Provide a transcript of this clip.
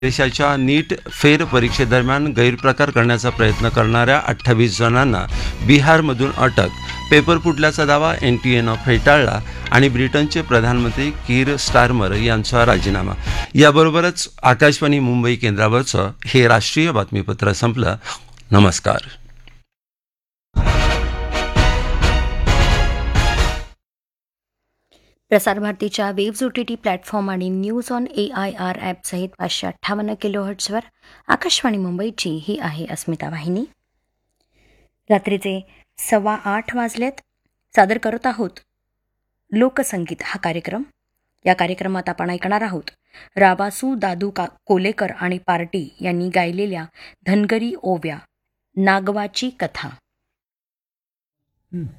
देशाच्या नीट फेरपरीक्षेदरम्यान गैरप्रकार करण्याचा प्रयत्न करणाऱ्या 28 जणांना बिहारमधून अटक. पेपर फुटल्याचा दावा एनटीएनं फेटाळला आणि ब्रिटनचे प्रधानमंत्री कीर स्टारमर यांचा राजीनामा. याबरोबरच आकाशवाणी मुंबई केंद्रावरचं हे राष्ट्रीय बातमीपत्र संपलं. नमस्कार. प्रसारभारतीच्या वेव्ज OTT प्लॅटफॉर्म आणि न्यूज ऑन AIR ॲपसहित 558 किलोहर्ट्झवर आकाशवाणी मुंबईची ही आहे अस्मिता वाहिनी. रात्रीचे 7:15 वाजलेत. सादर करत आहोत लोकसंगीत हा कार्यक्रम. या कार्यक्रमात आपण ऐकणार आहोत राबासू दादू कोलेकर आणि पार्टी यांनी गायलेल्या धनगरी ओव्या, नागवाची कथा.